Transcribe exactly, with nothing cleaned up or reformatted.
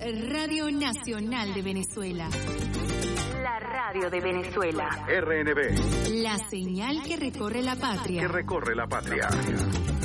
Radio Nacional de Venezuela. La radio de Venezuela. R N V. La señal que recorre la patria. Que recorre la patria.